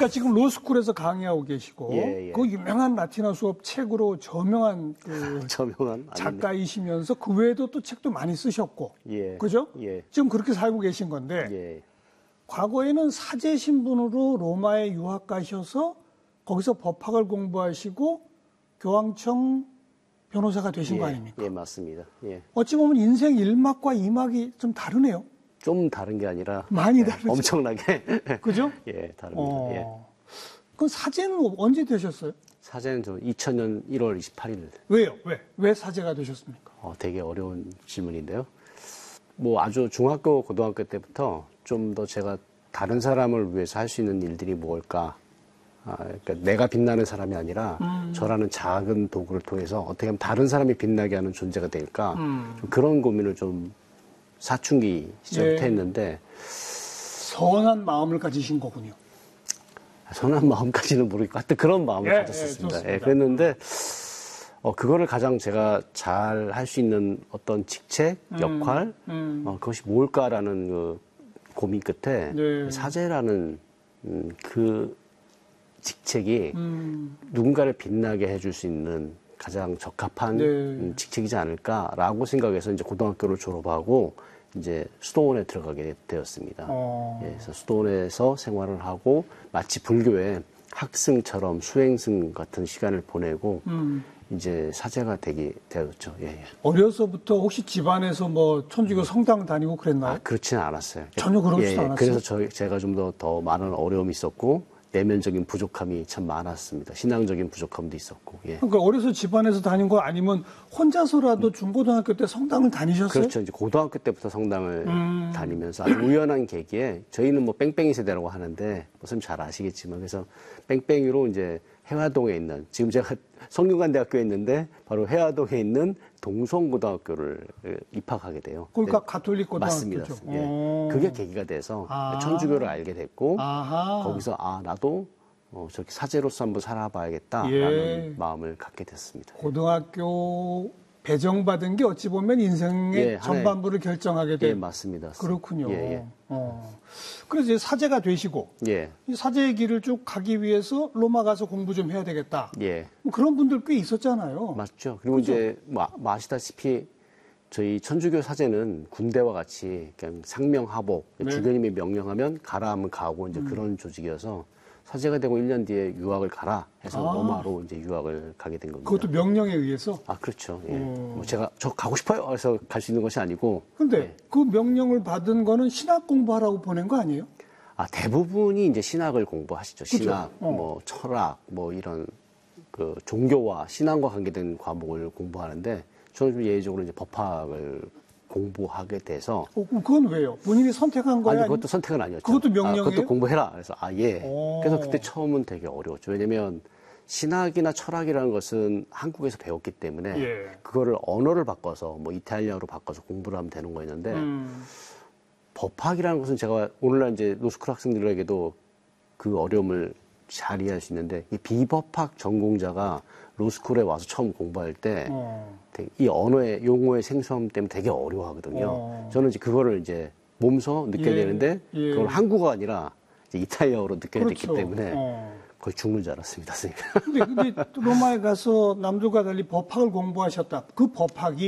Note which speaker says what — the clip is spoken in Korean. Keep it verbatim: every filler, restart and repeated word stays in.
Speaker 1: 그러니까 지금 로스쿨에서 강의하고 계시고
Speaker 2: 예, 예.
Speaker 1: 그 유명한 라틴어 수업 책으로 저명한 그
Speaker 2: 저명한
Speaker 1: 작가이시면서 그 외에도 또 책도 많이 쓰셨고,
Speaker 2: 예,
Speaker 1: 그죠?
Speaker 2: 예.
Speaker 1: 지금 그렇게 살고 계신 건데
Speaker 2: 예.
Speaker 1: 과거에는 사제 신분으로 로마에 유학 가셔서 거기서 법학을 공부하시고 교황청 변호사가 되신
Speaker 2: 예,
Speaker 1: 거 아닙니까?
Speaker 2: 예, 맞습니다. 예.
Speaker 1: 어찌 보면 인생 일 막과 이 막이 좀 다르네요.
Speaker 2: 좀 다른 게 아니라
Speaker 1: 많이
Speaker 2: 예,
Speaker 1: 다르죠.
Speaker 2: 엄청나게
Speaker 1: 그죠?
Speaker 2: 예, 다릅니다.
Speaker 1: 어.
Speaker 2: 예.
Speaker 1: 그럼 사제는 언제 되셨어요?
Speaker 2: 사제는 저 이천 년 일월 이십팔일.
Speaker 1: 왜요? 왜? 왜 사제가 되셨습니까?
Speaker 2: 어, 되게 어려운 질문인데요. 뭐 아주 중학교, 고등학교 때부터 좀 더 제가 다른 사람을 위해서 할 수 있는 일들이 뭘까? 아, 그러니까 내가 빛나는 사람이 아니라
Speaker 1: 음.
Speaker 2: 저라는 작은 도구를 통해서 어떻게 하면 다른 사람이 빛나게 하는 존재가 될까?
Speaker 1: 음.
Speaker 2: 좀 그런 고민을 좀 사춘기 시절부터
Speaker 1: 예.
Speaker 2: 했는데
Speaker 1: 선한 마음을 가지신 거군요.
Speaker 2: 선한 마음까지는 모르겠고 하여튼 그런 마음을
Speaker 1: 예,
Speaker 2: 가졌었습니다.
Speaker 1: 예,
Speaker 2: 예, 그랬는데 어, 그거를 가장 제가 잘 할 수 있는 어떤 직책, 역할,
Speaker 1: 음.
Speaker 2: 어, 그것이 뭘까라는 그 고민 끝에
Speaker 1: 네.
Speaker 2: 사제라는 음, 그 직책이
Speaker 1: 음.
Speaker 2: 누군가를 빛나게 해줄 수 있는 가장 적합한
Speaker 1: 네.
Speaker 2: 음, 직책이지 않을까라고 생각해서 이제 고등학교를 졸업하고 이제 수도원에 들어가게 되었습니다.
Speaker 1: 어.
Speaker 2: 예, 그래서 수도원에서 생활을 하고 마치 불교의 학승처럼 수행승 같은 시간을 보내고
Speaker 1: 음.
Speaker 2: 이제 사제가 되게 되었죠. 예, 예.
Speaker 1: 어려서부터 혹시 집안에서 뭐 천주교 성당 다니고 그랬나요?
Speaker 2: 아, 그렇지는 않았어요.
Speaker 1: 전혀 그러지도
Speaker 2: 예, 예.
Speaker 1: 않았어요?
Speaker 2: 그래서 저, 제가 좀 더 더 많은 어려움이 있었고 내면적인 부족함이 참 많았습니다. 신앙적인 부족함도 있었고. 예.
Speaker 1: 그러니까 어려서 집안에서 다닌 거 아니면 혼자서라도 중고등학교 때 성당을 다니셨어요?
Speaker 2: 그렇죠. 이제 고등학교 때부터 성당을
Speaker 1: 음.
Speaker 2: 다니면서 아주 우연한 계기에 저희는 뭐 뺑뺑이 세대라고 하는데 뭐 선생님 잘 아시겠지만 그래서 뺑뺑이로 이제 해화동에 있는 지금 제가 성균관대학교에 있는데 바로 해화동에 있는 동성고등학교를 입학하게 돼요.
Speaker 1: 그러니까
Speaker 2: 네.
Speaker 1: 가톨릭 고등학교죠.
Speaker 2: 맞습니다. 예.
Speaker 1: 오.
Speaker 2: 그게 계기가 돼서
Speaker 1: 아.
Speaker 2: 천주교를 알게 됐고
Speaker 1: 아하.
Speaker 2: 거기서 아 나도 어, 저렇게 사제로서 한번 살아봐야겠다라는
Speaker 1: 예.
Speaker 2: 마음을 갖게 됐습니다.
Speaker 1: 고등학교 배정받은 게 어찌 보면 인생의
Speaker 2: 예, 하나의-
Speaker 1: 전반부를 결정하게
Speaker 2: 예,
Speaker 1: 된.
Speaker 2: 맞습니다.
Speaker 1: 그렇군요.
Speaker 2: 예, 예.
Speaker 1: 어. 그래서 이제 사제가 되시고
Speaker 2: 예,
Speaker 1: 이 사제의 길을 쭉 가기 위해서 로마 가서 공부 좀 해야 되겠다.
Speaker 2: 예.
Speaker 1: 뭐 그런 분들 꽤 있었잖아요.
Speaker 2: 맞죠. 그리고
Speaker 1: 그죠?
Speaker 2: 이제 뭐, 뭐 아시다시피 저희 천주교 사제는 군대와 같이 그냥 상명하복,
Speaker 1: 네.
Speaker 2: 주교님이 명령하면 가라 하면 가고 이제 그런 조직이어서 사제가 되고 일 년 뒤에 유학을 가라 해서
Speaker 1: 아.
Speaker 2: 로마로 이제 유학을 가게 된 겁니다.
Speaker 1: 그것도 명령에 의해서.
Speaker 2: 아, 그렇죠. 예.
Speaker 1: 음.
Speaker 2: 뭐 제가 저 가고 싶어요. 해서 갈 수 있는 것이 아니고.
Speaker 1: 근데
Speaker 2: 예.
Speaker 1: 그 명령을 받은 거는 신학 공부하라고 보낸 거 아니에요?
Speaker 2: 아, 대부분이 이제 신학을 공부하시죠.
Speaker 1: 그죠?
Speaker 2: 신학,
Speaker 1: 어.
Speaker 2: 뭐 철학, 뭐 이런 그 종교와 신앙과 관계된 과목을 공부하는데 저는 좀 예외적으로 이제 법학을 공부하게 돼서
Speaker 1: 어, 그건 왜요? 본인이 선택한 거예요?
Speaker 2: 아니 그것도 선택은 아니었죠.
Speaker 1: 그것도
Speaker 2: 아,
Speaker 1: 명령이에요?
Speaker 2: 그것도 공부해라. 그래서 아 예.
Speaker 1: 오.
Speaker 2: 그래서 그때 처음은 되게 어려웠죠. 왜냐면 신학이나 철학이라는 것은 한국에서 배웠기 때문에
Speaker 1: 예.
Speaker 2: 그거를 언어를 바꿔서 뭐 이탈리아로 바꿔서 공부를 하면 되는 거였는데
Speaker 1: 음.
Speaker 2: 법학이라는 것은 제가 오늘날 이제 로스쿨 학생들에게도 그 어려움을 잘 이해할 수 있는데 이 비법학 전공자가 로스쿨에 와서 처음 공부할 때 이
Speaker 1: 어.
Speaker 2: 언어의 용어의 생소함 때문에 되게 어려워하거든요.
Speaker 1: 어.
Speaker 2: 저는 이제 그거를 이제 몸소 느껴야
Speaker 1: 예,
Speaker 2: 되는데
Speaker 1: 예.
Speaker 2: 그걸 한국어가 아니라 이제 이탈리아어로 느껴야
Speaker 1: 그렇죠.
Speaker 2: 됐기 때문에
Speaker 1: 어.
Speaker 2: 거의 죽는 줄 알았습니다, 선생님.
Speaker 1: 근데, 근데 로마에 가서 남들과 달리 법학을 공부하셨다. 그 법학이